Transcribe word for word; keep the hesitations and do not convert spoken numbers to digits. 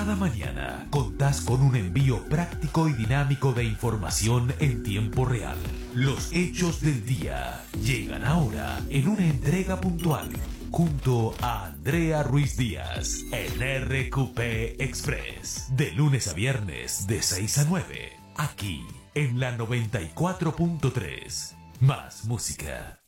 Cada mañana contás con un envío práctico y dinámico de información en tiempo real. Los hechos del día llegan ahora en una entrega puntual, junto a Andrea Ruiz Díaz en R Q P Express. De lunes a viernes de seis a nueve, aquí en la noventa y cuatro punto tres. Más música.